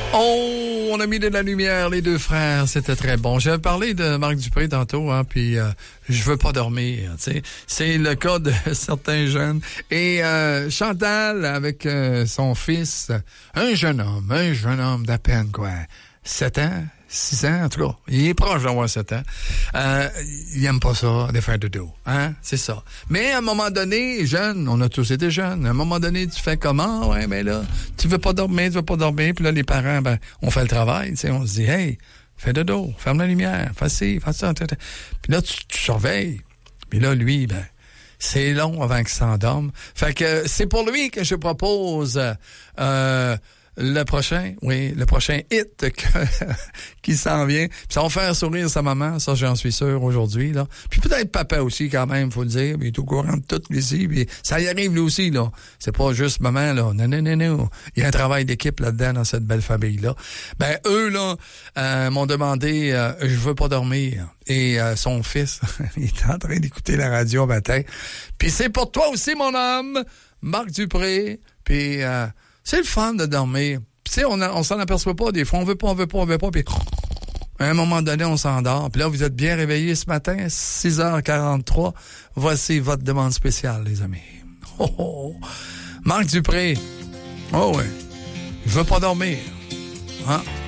Oh, on a mis de la lumière, les deux frères, c'était très bon. J'avais parlé de Marc Dupré tantôt, hein, puis je veux pas dormir, tu sais. C'est le cas de certains jeunes. Et Chantal, avec son fils, un jeune homme d'à peine, quoi, 7 ans, 6 ans, en tout cas, il est proche d'avoir 7 ans. Il aime pas ça, les faire de dos, hein, c'est ça. Mais à un moment donné, jeune, on a tous été jeunes, à un moment donné, tu fais comment? Ouais, mais là, tu veux pas dormir, puis là, les parents, ben, on fait le travail, tu sais, on se dit, hey, fais de dos, ferme la lumière, fais ci, fais ça, puis là, tu surveilles. Puis là, lui, ben, c'est long avant qu'il s'endorme. Fait que c'est pour lui que je propose le prochain hit qui s'en vient. Puis ça va faire sourire sa maman, ça j'en suis sûr aujourd'hui, là. Puis peut-être papa aussi quand même, faut le dire, il est au courant de tout ici, puis ça y arrive lui aussi, là. C'est pas juste maman, là. Non. Il y a un travail d'équipe là-dedans dans cette belle famille-là. Ben eux, là, m'ont demandé je veux pas dormir. Et son fils, il est en train d'écouter la radio matin. Puis c'est pour toi aussi, mon homme, Marc Dupré. Puis c'est le fun de dormir. Tu sais, on s'en aperçoit pas des fois. On veut pas. Puis à un moment donné, on s'endort. Puis là, vous êtes bien réveillés ce matin, 6h43. Voici votre demande spéciale, les amis. Oh. Marc Dupré. Oh ouais. Je veux pas dormir. Hein?